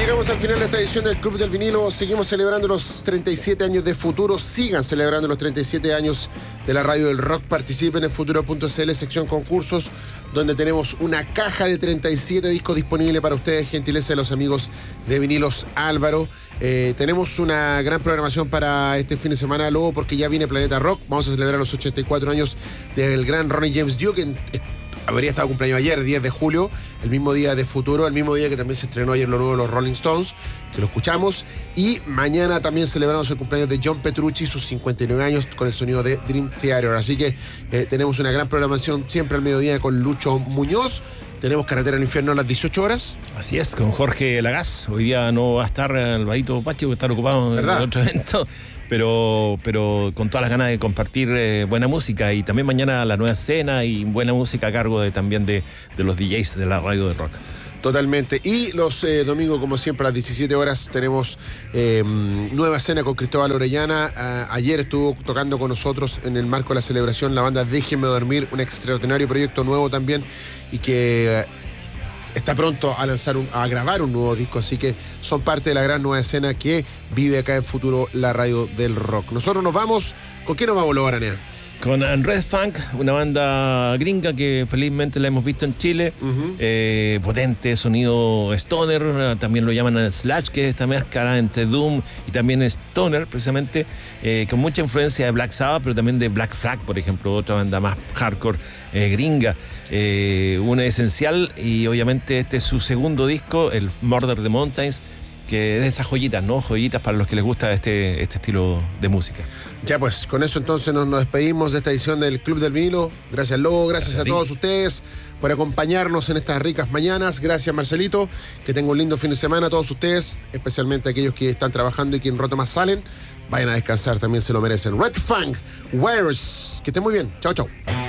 Llegamos al final de esta edición del Club del Vinilo. Seguimos celebrando los 37 años de Futuro. Sigan celebrando los 37 años de la radio del rock. Participen en futuro.cl, sección concursos, donde tenemos una caja de 37 discos disponible para ustedes, gentileza de los amigos de Vinilos Álvaro. Tenemos una gran programación para este fin de semana, luego, porque ya viene Planeta Rock. Vamos a celebrar los 84 años del gran Ronnie James Dio, que habría estado cumpleaños ayer, 10 de julio, el mismo día de Futuro, el mismo día que también se estrenó ayer lo nuevo de los Rolling Stones, que lo escuchamos. Y mañana también celebramos el cumpleaños de John Petrucci, sus 59 años, con el sonido de Dream Theater. Así que tenemos una gran programación siempre al mediodía con Lucho Muñoz. Tenemos Carretera al Infierno a las 18 horas. Así es, con Jorge Lagaz. Hoy día no va a estar Alvarito Pachi, porque está ocupado en otro evento. Pero con todas las ganas de compartir buena música, y también mañana la nueva escena y buena música a cargo también de los DJs de la radio de rock. Totalmente. Y los domingos, como siempre, a las 17 horas tenemos nueva escena con Cristóbal Orellana. Ayer estuvo tocando con nosotros en el marco de la celebración la banda Déjenme Dormir, un extraordinario proyecto nuevo también, y que está pronto a grabar un nuevo disco, así que son parte de la gran nueva escena que vive acá en Futuro, la radio del rock. Nosotros nos vamos. ¿Con qué nos vamos, Lobaranea? Con Red Funk, una banda gringa que felizmente la hemos visto en Chile. Potente sonido stoner, también lo llaman Slash, que es esta mezcla entre Doom y también stoner, precisamente, con mucha influencia de Black Sabbath, pero también de Black Flag, por ejemplo, otra banda más hardcore gringa. Una esencial, y obviamente este es su segundo disco, el Murder the Mountains, que es de esas joyitas, ¿no? Joyitas para los que les gusta este estilo de música. Ya pues, con eso entonces nos despedimos de esta edición del Club del Vinilo. Gracias, Lobo, gracias a todos ustedes por acompañarnos en estas ricas mañanas. Gracias, Marcelito, que tengan un lindo fin de semana a todos ustedes, especialmente aquellos que están trabajando y que en rato más salen. Vayan a descansar, también se lo merecen. Red Funk, Wears, que estén muy bien. Chao, chao.